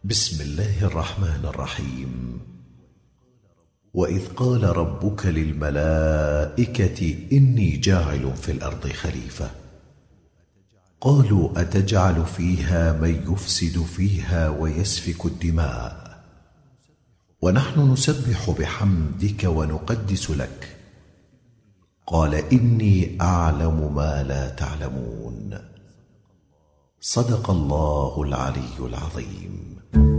بسم الله الرحمن الرحيم. وإذ قال ربك للملائكة إني جاعل في الأرض خليفة قالوا أتجعل فيها من يفسد فيها ويسفك الدماء ونحن نسبح بحمدك ونقدس لك قال إني أعلم ما لا تعلمون. صدق الله العلي العظيم.